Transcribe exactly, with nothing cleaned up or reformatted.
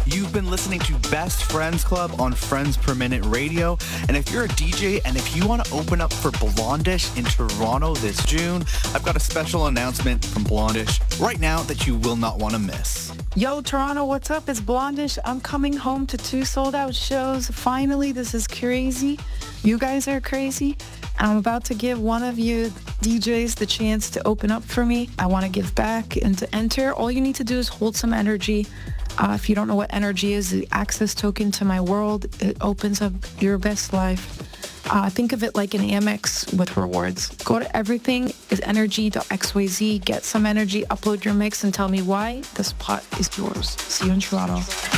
You've been listening to Best Friends Club on Friends Per Minute Radio. And if you're a D J and if you want to open up for Blondish in Toronto this June, I've got a special announcement from Blondish right now that you will not want to miss. Yo, Toronto, what's up? It's Blondish. I'm coming home to two sold-out shows. Finally, this is crazy. You guys are crazy. I'm about to give one of you D Js the chance to open up for me. I want to give back and to enter. All you need to do is hold some energy. Uh, if you don't know what energy is, the access token to my world, it opens up your best life. Uh, think of it like an Amex with rewards. Go to everything is energy dot x y z, get some energy, upload your mix, and tell me why the spot is yours. See you in Toronto.